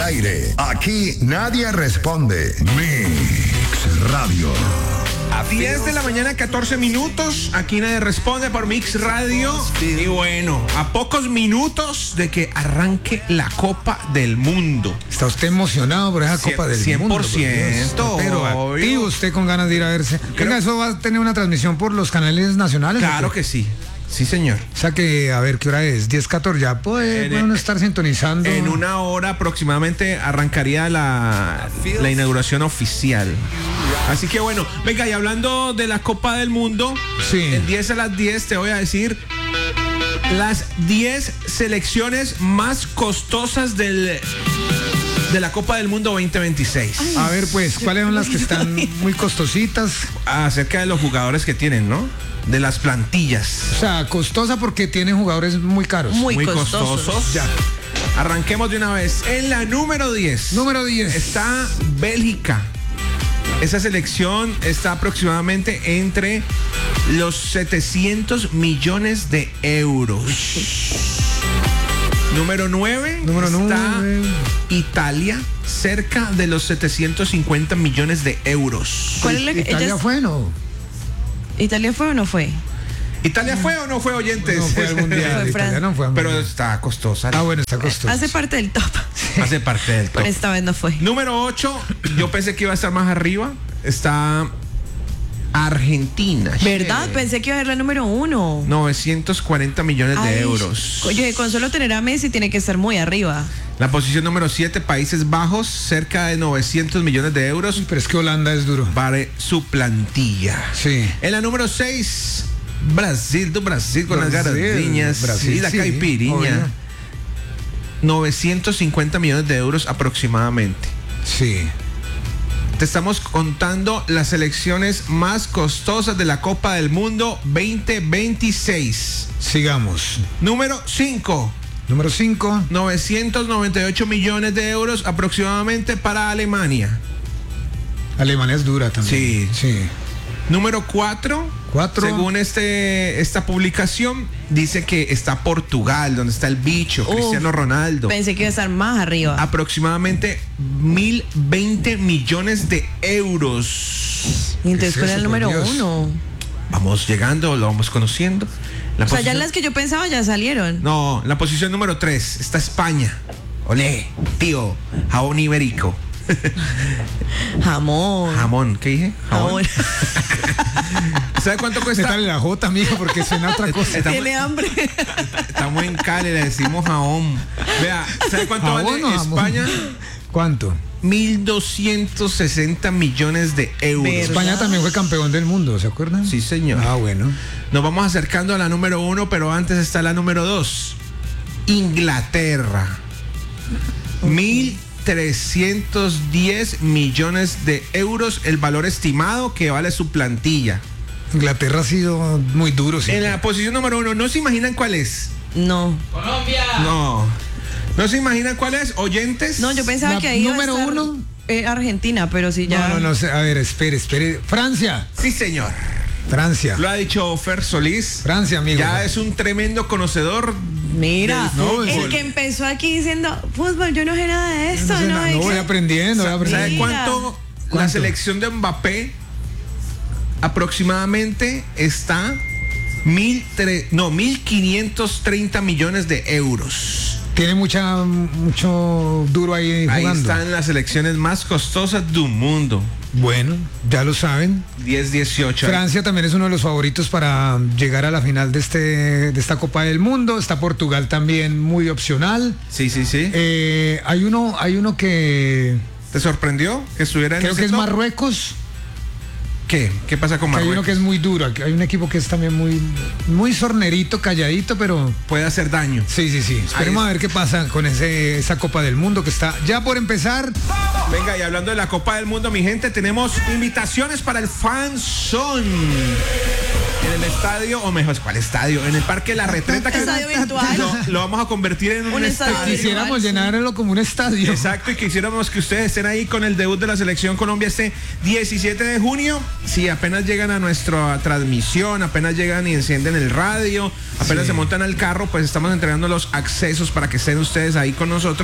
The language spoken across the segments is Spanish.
aire. Aquí nadie responde. Mix Radio. A 10 de la mañana, 14 minutos. Aquí nadie responde por Mix Radio. Y bueno, a pocos minutos de que arranque la Copa del Mundo. ¿Está usted emocionado por esa Copa del 100%, Mundo? 100%. Pero activo usted con ganas de ir a verse. Venga, ¿eso va a tener una transmisión por los canales nacionales? Claro que sí. Sí, señor. O sea que, a ver, ¿qué hora es? 10:14, ya puede uno estar sintonizando. En una hora aproximadamente arrancaría la inauguración oficial. Así que bueno, venga, y hablando de la Copa del Mundo, sí. En 10 a las 10 te voy a decir las 10 selecciones más costosas de la Copa del Mundo 2026. A ver, pues, ¿cuáles son las que están muy costositas? Acerca de los jugadores que tienen, ¿no? De las plantillas. O sea, costosa porque tienen jugadores muy caros. Muy costosos. Ya. Arranquemos de una vez. En la número 10. Número 10. Está Bélgica. Esa selección está aproximadamente entre los 700 millones de euros. Número 9 está Italia, cerca de los 750 millones de euros. ¿Cuál es la que ¿Italia fue, no? ¿Italia fue o no fue? ¿Italia fue o no fue, oyentes? No fue al mundial. Fue Italia no fue al mundial. Pero está costosa. Ah, bueno, está costosa. Hace parte del top. Hace parte del top. Pero esta vez no fue. Número 8, yo pensé que iba a estar más arriba. Está Argentina. ¿Verdad? Pensé que iba a ser la número 1. 940 millones de euros. Oye, con solo tener a Messi tiene que estar muy arriba. La posición número 7, Países Bajos, cerca de 900 millones de euros. Pero es que Holanda es duro. Vale su plantilla. Sí. En la número 6, Brasil con las garadiñas. Brasil, Sí, la sí, caipiriña. obvio. 950 millones de euros aproximadamente. Sí. Te estamos contando las selecciones más costosas de la Copa del Mundo 2026. Sigamos. Número 5. Número 5. 998 millones de euros aproximadamente para Alemania. Alemania es dura también. Sí. Sí. Número 4. 4. Según esta publicación, dice que está Portugal, donde está el bicho, Cristiano Ronaldo. Pensé que iba a estar más arriba. Aproximadamente 1.020 millones de euros. Y entonces, ¿cuál ¿Qué era es el eso, número por Dios? 1? Vamos llegando, lo vamos conociendo. O sea, ya las que yo pensaba ya salieron. No, en la posición número 3 está España. Olé, tío, jabón ibérico. Jamón. ¿Qué dije? Jamón. ¿Sabe cuánto cuesta? Métale la J, amigo, porque suena otra cosa. Tiene hambre. Estamos en Cali, le decimos jabón. Vea, ¿sabe cuánto vale ¿Jabón o jamón? España? ¿Cuánto? 1.260 millones de euros. ¿Verdad? España también fue campeón del mundo, ¿se acuerdan? Sí, señor. Ah, bueno. Nos vamos acercando a la número 1, pero antes está la número 2. Inglaterra. 1.310 millones de euros, el valor estimado que vale su plantilla. Inglaterra ha sido muy duro, sí. En la posición número 1, ¿no se imaginan cuál es? No. ¿No se imaginan cuál es, oyentes? No, yo pensaba La que ahí iba a número estar, 1. Argentina, pero si ya. No, a ver, espere. Francia. Sí, señor. Francia. Lo ha dicho Fer Solís. Francia, amigo. Ya es un tremendo conocedor. Mira, del fútbol. el que empezó aquí diciendo fútbol, yo no sé nada de esto, No, no, voy aprendiendo. ¿Sabe Mira. cuánto la selección de Mbappé aproximadamente está? 1.530 millones de euros. Tiene mucho duro ahí Ahí jugando. están las selecciones más costosas del mundo. Bueno, ya lo saben. 10-18. Francia también es uno de los favoritos para llegar a la final de esta Copa del Mundo. Está Portugal también muy opcional. Sí. Hay uno que ¿Te sorprendió que estuviera en creo ese que es top? Marruecos. ¿Qué? ¿Qué pasa con Hay Marruecos? uno que es muy duro. Hay un equipo que es también muy sornerito, calladito, pero Puede hacer daño. sí. Esperemos a ver qué pasa con esa Copa del Mundo que está ya por empezar. Venga, y hablando de la Copa del Mundo, mi gente, tenemos invitaciones para el Fan Zone. En el estadio, o mejor, ¿cuál estadio? En el Parque La Retreta. Que Estadio virtual. lo vamos a convertir en un estadio estadio. Quisiéramos llenarlo como un estadio. Exacto, y quisiéramos que ustedes estén ahí con el debut de la Selección Colombia este 17 de junio. Si apenas llegan a nuestra transmisión, apenas llegan y encienden el radio, apenas se montan al carro, pues estamos entregando los accesos para que estén ustedes ahí con nosotros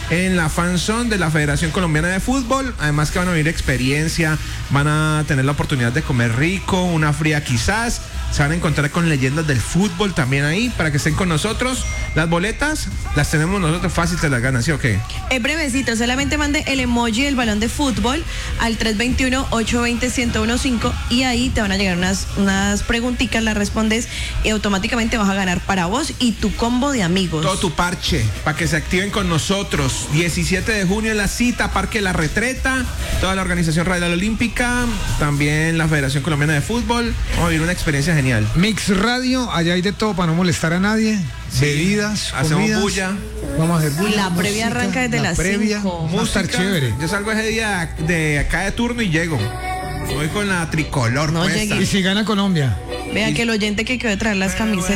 en la fanzone de la Federación Colombiana de Fútbol. Además que van a vivir experiencia, van a tener la oportunidad de comer rico, una fría quizás. Se van a encontrar con leyendas del fútbol también ahí para que estén con nosotros. Las boletas las tenemos nosotros, fácil te las ganas, ¿sí o qué? Es brevecito, solamente mande el emoji del balón de fútbol al 321-820-1015 y ahí te van a llegar unas preguntitas, las respondes y automáticamente vas a ganar para vos y tu combo de amigos. Todo tu parche, para que se activen con nosotros. 17 de junio en la cita, Parque La Retreta, toda la organización Radial Olímpica, también la Federación Colombiana de Fútbol. Vamos a vivir una experiencia genial. Mix Radio, allá hay de todo para no molestar a nadie. Sí, bebidas, hacemos comidas. bulla. Vamos a hacer bulla. La previa arranca desde las 5. Va a estar chévere. Yo salgo ese día de acá de turno y llego. Voy con la tricolor No puesta. llegué. Y si gana Colombia. Vea que el oyente que quedó de traer las camisetas.